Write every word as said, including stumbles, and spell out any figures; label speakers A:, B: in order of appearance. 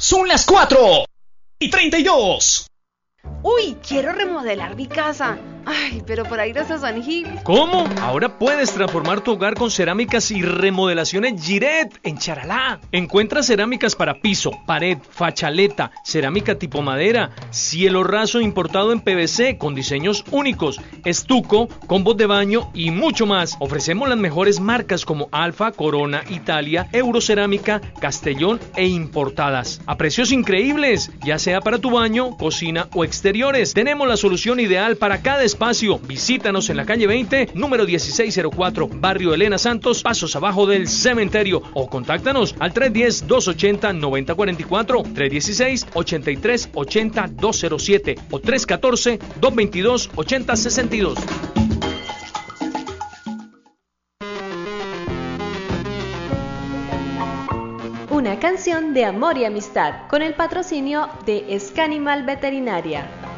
A: Son las cuatro y treinta y dos.
B: Uy, quiero remodelar mi casa. Ay, pero para ir hasta San Gil.
C: ¿Cómo? Ahora puedes transformar tu hogar con cerámicas y remodelaciones Giret en Charalá. Encuentra cerámicas para piso, pared, fachaleta, cerámica tipo madera, cielo raso importado en P V C con diseños únicos, estuco, combos de baño y mucho más. Ofrecemos las mejores marcas como Alfa, Corona, Italia, Eurocerámica, Castellón e importadas. A precios increíbles, ya sea para tu baño, cocina o exteriores. Tenemos la solución ideal para cada espacio. Visítanos en la calle veinte, número dieciséis cero cuatro, barrio Elena Santos, pasos abajo del cementerio, o contáctanos al tres uno cero, dos ocho cero, nueve cero cuatro cuatro, tres uno seis, ocho tres ocho cero, dos cero siete o tres uno cuatro, dos dos dos, ocho cero seis dos.
D: Una canción de amor y amistad con el patrocinio de Scanimal Veterinaria.